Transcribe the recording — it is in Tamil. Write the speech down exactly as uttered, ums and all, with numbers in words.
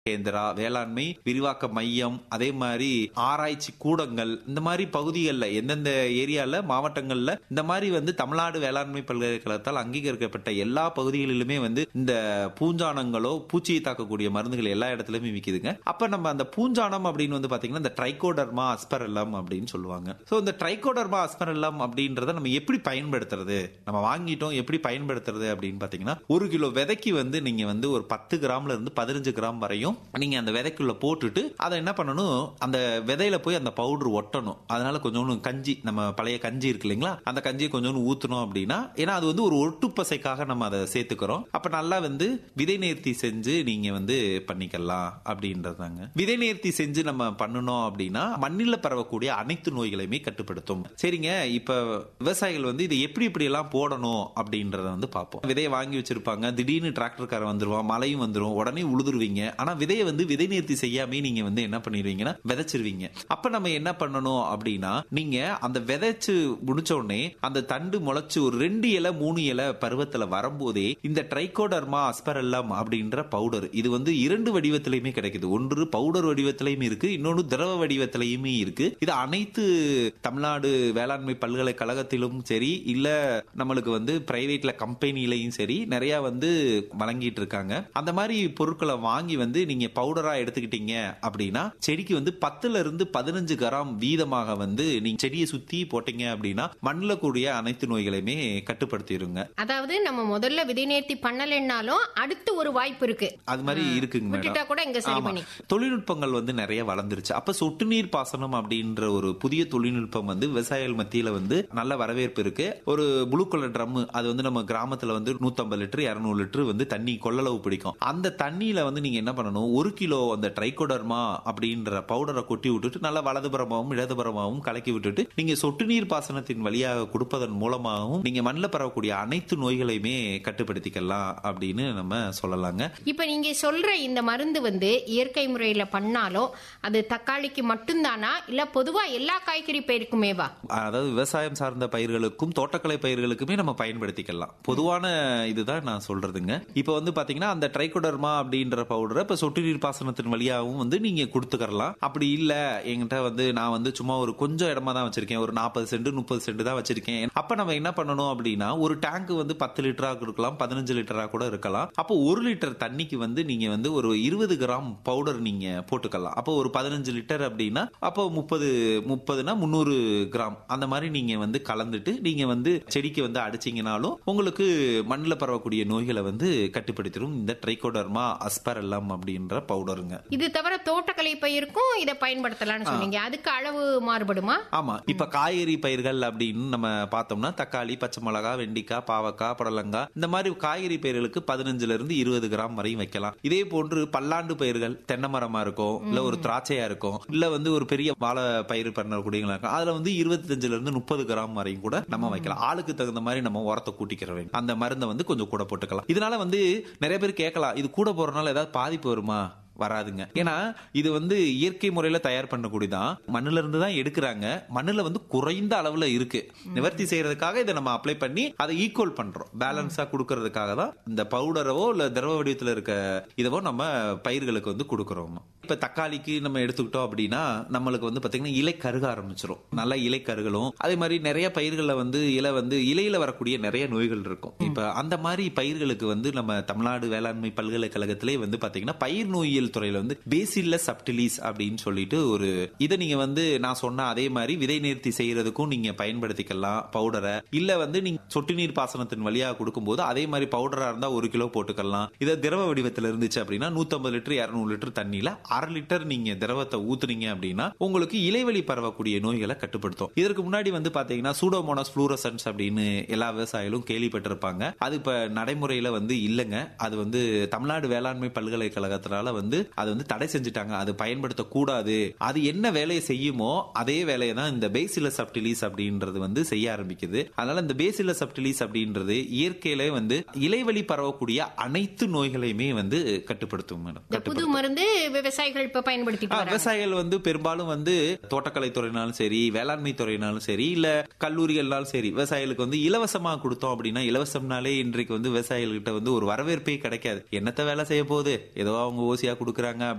கேந்திரா, வேளாண்மை விரிவாக்க மையம், அதே மாதிரி ஆராய்ச்சி கூடங்கள், இந்த மாதிரி பகுதிகளில் எந்தெந்த ஏரியால மாவட்டங்கள்ல இந்த மாதிரி வந்து தமிழ்நாடு வேளாண்மை பல்கலைக்கழகத்தால் அங்கீகரிக்கப்பட்ட எல்லா பகுதிகளிலுமே வந்து இந்த பூஞ்சானங்களோ பூச்சியை தாக்கக்கூடிய மருந்துகள் எல்லா இடத்துலயுமே விக்குதுங்க. அப்ப நம்ம அந்த பூஞ்சானம் அப்படின்னு வந்து பாத்தீங்கன்னா இந்த ட்ரைகோடர்மா அஸ்பரெல்லம் அப்படின்னு சொல்லுவாங்க. சோ இந்த ட்ரைகோடர்மா அஸ்பரெல்லம் அப்படின்றத நம்ம எப்படி பயன்படுத்துறது, நம்ம வாங்கிட்டோம் எப்படி பயன்படுத்துறது அப்படின்னு பாத்தீங்கன்னா ஒரு கிலோ விதைக்கு வந்து நீங்க வந்து ஒரு பத்து கிராம்ல இருந்து பதினஞ்சு கிராம் வரையும் நீங்க அந்த விதைக்குள்ள போட்டுட்டு அதை என்ன பண்ணணும், அந்த விதையில போய் அந்த பவுடர் ஒட்டணும். அதனால கொஞ்சோண்டு கஞ்சி, நம்ம பழைய கஞ்சி இருக்கு இல்லைங்களா, அந்த கஞ்சியை கொஞ்சோண்டு ஊத்தணும் அப்படின்னா, ஏன்னா அது வந்து ஒரு ஒட்டுப்பசைக்காக நம்ம அதை சேர்த்துக்கிறோம். அப்ப நல்லா வந்து விதை நேர்த்தி செஞ்சு நீங்க வந்து பண்ணிக்கலாம் அப்படின்றதாங்க. விதை நேர்த்தி செஞ்சு நம்ம பண்ணணும் அப்படின்னா மண்ணில் பரவக்கூடிய அனைத்து நோய்களையுமே கட்டுப்படுத்தும். சரிங்க, இப்ப விவசாயிகள் வந்து இதை எப்படி இப்படி எல்லாம் போடணும் அப்படின்றத வந்து பார்ப்போம். விதையை வாங்கி வச்சிருப்பாங்க, திடீர்னு டிராக்டர்காரன் வந்துருவான், மழையும் வந்துரும், உடனே உழுதுருவீங்க. ஆனா விதையை வந்து விதை நேர்த்தி செய்யாம நீங்க வந்து என்ன பண்ணிடுவீங்கன்னா விதைச்சிருவீங்க. அப்ப நம்ம என்ன பண்ணணும் அப்படின்னா, நீங்க அந்த விதைச்சு முடிச்ச உடனே அந்த தண்டு முளைச்சு ஒரு ரெண்டு இலை மூணு இலை பருவத்துல வரும்போதே இந்த ட்ரைகோடர்மா அஸ்பரெல்லம் அப்படின்ற பவுடர், இது வந்து இரண்டு வடிவத்திலையுமே கிடைக்குது. ஒன்று பவுடர் வடிவத்திலையும் இருக்கு, இன்னொன்று திரவ வடிவத்திலையுமே இருக்கு. இது அனைத்து தமிழ்நாடு வேளாண்மை பல்கலைக்கழகத்திலும் சரி, இல்ல நம்மளுக்கு வந்து பிரைவேட்ல கம்பெனிலையும் சரி நிறைய வந்து வழங்கிட்டு இருக்காங்க. அந்த மாதிரி பொருட்களை வாங்கி வந்து நீங்க பவுடரா எடுத்துக்கிட்டீங்க அப்படின்னா செடிக்கு வந்து பத்துல இருந்து பதினஞ்சு கிராம் வீதமாக வந்து நீங்க செடியை சுத்தி போட்டீங்க அப்படின்னா மண்ணில் கூடிய அனைத்து நோய்களையுமே கட்டுப்படுத்திடுங்க. அதாவது நம்ம முதல்ல விதை நேர்த்தி பண்ணலன்னாலும் அடுத்து ஒரு வாய்ப்பு இருக்கு, அது மாதிரி இருக்குங்க மேடம். கூட இங்க சரி பண்ணி தொழில்நுட்பங்கள் வந்து நிறைய வளர்ந்துருச்சு. அப்ப சொட்டு நீர் பாசனம் அப்படின்ற ஒரு புதிய தொழில்நுட்பம் வந்து விவசாயிகள் மத்தியில வந்து நல்ல வரவேற்பு இருக்கு. ஒரு ப்ளூ கலர் ட்ரம், அது வந்து நம்ம கிராமத்துல வந்து நூத்தி ஐம்பது லிட்டர் இருநூறு லிட்டர் வந்து தண்ணி கொள்ளளவு பிடிக்கும். அந்த தண்ணியில வந்து நீங்க என்ன பண்ணணும், ஒரு கிலோ அந்த ட்ரைகோடர்மா அப்படின்ற பவுடரை கொட்டி விட்டுட்டு நல்லா வலதுபுறமாகவும் இடதுபுறமாகவும் கலக்கி விட்டுட்டு நீங்க சொட்டு நீர் பாசனத்தின் வழியாக கொடுப்பதன் மூலமாகவும் நீங்க மண்ணில் பரவக்கூடிய அனைத்து நோய்களையுமே கட்டுப்படுத்திக்கலாம் அப்படின்னு நம்ம சொல்லலாங்க. இப்ப நீங்க சொல்ற இந்த மருந்து வந்து இயற்கை முறையில பண்ணாலும் அது தக்காளிக்கு மட்டும்தானா, இல்ல பொதுவா எல்லா காய்கறி பயிருக்குமேவா? அதாவது விவசாயம் சார்ந்த பயிர்களுக்கும் தோட்டக்கலை பயிர்களுக்குமே நம்ம பயன்படுத்திக்கலாம். பொதுவான இதுதான் நான் சொல்றதுங்க. இப்ப வந்து பாத்தீங்கன்னா அந்த ட்ரைகோடர்மா அப்படின்ற பவுடரை இப்ப சொட்டு நீர் பாசனத்தின் வழியாகவும் வந்து நீங்க கொடுத்துக்கலாம். அப்படி இல்ல என்கிட்ட வந்து நான் வந்து சும்மா ஒரு கொஞ்சம் இடமா தான் வச்சிருக்கேன், ஒரு நாற்பது சென்ட் முப்பது சென்ட் தான் வச்சிருக்கேன், அப்ப நம்ம என்ன பண்ணணும் அப்படின்னா ஒரு டேங்க் வந்து பத்து லிட்டரா கொடுக்கலாம், பதினஞ்சு லிட்டரா கூட இருக்கலாம். அப்போ ஒரு லிட்டர் தண்ணிக்கு வந்து நீங்க வந்து ஒரு இருபது கிராம் பவுடர் நீங்க போட்டுக்கலாம். அப்போ ஒரு பதினஞ்சு லிட்டர் அப்படின்னா அப்போ முப்பது முப்பதுனா முன்னூறு கிராம் அந்த மாதிரி நீங்க வந்து கலந்துட்டு நீங்க வந்து செடிக்கு வந்து அடிச்சீங்கனாலும் உங்களுக்கு மண்ணில் பரவக்கூடிய நோய்களை வந்து கட்டுப்படுத்திடும் இந்த ட்ரைகோடர்மா அஸ்பரெல்லம் அப்படின்ற பவுடருங்க. இது தவிர தோட்டக்கலை பயிருக்கும் இதை பயன்படுத்தலாம்னு சொன்னீங்க, அதுக்கு அளவு மாறுபடுமா? ஆமா, இப்ப காய்கறி பயிர்கள் அப்படின்னு நம்ம பார்த்தோம்னா தக்காளி, பச்சை மிளகாய், வெண்டிக்காய், பாவக்காய், புடலங்காய், இந்த மாதிரி காய்கறி பயிர்களுக்கு பதினஞ்சுல இருந்து இருபது கிராம் வரையும் வைக்கலாம். இதே போன்று பல்லாண்டு பயிர்கள், தென்னை மரமா இருக்கும், இல்ல ஒரு திராட்சையா இருக்கும், இல்ல வந்து ஒரு பெரிய வாழை பயிர் பண்ணக்கூடியவங்களா இருக்கும், அதுல வந்து இருபத்தஞ்சுல இருந்து முப்பது கிராம் வரையும் கூட நம்ம வைக்கலாம். ஆளுக்கு தகுந்த மாதிரி நம்ம உரத்தை கூட்டிக்கிற வேண்டும். அந்த மருந்தை வந்து கொஞ்சம் கூட போட்டுக்கலாம். இதனால வந்து நிறைய பேர் கேட்கலாம், இது கூட போறதுனால ஏதாவது பாதிப்பு வருமா? வராதுங்க. ஏன்னா இது வந்து இயற்கை முறையில தயார் பண்ணக்கூடியதான், மண்ணுல இருந்து தான் எடுக்கிறாங்க. மண்ணுல வந்து குறைந்த அளவுல இருக்கு. நிவர்த்தி செய்யறதுக்காக இதை நம்ம அப்ளை பண்ணி அதை ஈக்குவல் பண்றோம், பேலன்ஸா கொடுக்கறதுக்காக தான் இந்த பவுடரவோ இல்ல திரவ வடிவத்தில் இருக்க இதவோ நம்ம பயிர்களுக்கு வந்து கொடுக்கறோம். இப்ப தக்காளிக்கு நம்ம எடுத்துக்கிட்டோம் அப்படின்னா நம்மளுக்கு வந்து பாத்தீங்கன்னா இலை கருக ஆரம்பிச்சிடும், நல்ல இலை கருகளும். அதே மாதிரி நிறைய பயிர்களை வந்து இலை வந்து இலையில வரக்கூடிய நிறைய நோய்கள் இருக்கும். இப்ப அந்த மாதிரி பயிர்களுக்கு வந்து நம்ம தமிழ்நாடு வேளாண்மை பல்கலைக்கழகத்திலே வந்து பாத்தீங்கன்னா பயிர் நோயியல் துறையில வந்து பேசில்லஸ் சப்டிலிஸ் அப்படின்னு சொல்லிட்டு ஒரு இதை நீங்க வந்து நான் சொன்ன அதே மாதிரி விதை நேர்த்தி செய்யறதுக்கும் நீங்க பயன்படுத்திக்கலாம் பவுடரை. இல்ல வந்து நீங்க சொட்டு நீர் பாசனத்தின் வழியாக கொடுக்கும் போது அதே மாதிரி பவுடரா இருந்தா ஒரு கிலோ போட்டுக்கலாம். இதை திரவ வடிவத்தில் இருந்துச்சு அப்படின்னா நூத்தி ஐம்பது லிட்டர் இருநூறு லிட்டர் தண்ணியில அரை லிட்டர் நீங்க திரவத்தை ஊத்துனீங்க அப்படின்னா உங்களுக்கு இலைவெளி பரவக்கூடிய நோய்களை கட்டுப்படுத்தும். இதற்கு முன்னாடி வந்து பாத்தீங்கன்னா சூடோமோனாஸ் ஃப்ளூரசன்ஸ் அப்படின்னு எல்லா விவசாயிகளும் கேள்விப்பட்டிருப்பாங்க. அது இப்ப நடைமுறையில வந்து இல்லங்க. அது வந்து தமிழ்நாடு வேளாண்மை பல்கலைக்கழகத்தினால வந்து அது வந்து தடை செஞ்சுட்டாங்க, அது பயன்படுத்தக்கூடாது. அது என்ன வேலையை செய்யுமோ அதே வேலையை தான் இந்த பேசில்லஸ் சப்டிலிஸ் அப்படின்றது வந்து செய்ய ஆரம்பிக்குது. அதனால இந்த பேசில்லஸ் சப்டிலிஸ் அப்படின்றது இயற்கையிலே வந்து இலைவெளி பரவக்கூடிய அனைத்து நோய்களையுமே வந்து கட்டுப்படுத்தும். புது மருந்து விவசாயிகள் இப்ப பயன்படுத்தி விவசாயிகள் வந்து பெரும்பாலும் வந்து தோட்டக்கலை துறையினாலும் சரி, வேளாண்மை துறையினாலும் சரி, இல்ல கல்லூரிகள்னாலும் சரி, விவசாயிகளுக்கு வந்து இலவசமா கொடுத்தோம் அப்படின்னா, இலவசம்னாலே இன்றைக்கு வந்து விவசாயிகள்கிட்ட வந்து ஒரு வரவேற்பே கிடைக்காது. என்னத்த வேலை செய்ய போகுது, ஏதோ அவங்க ஓசியா கொடுக்குறாங்க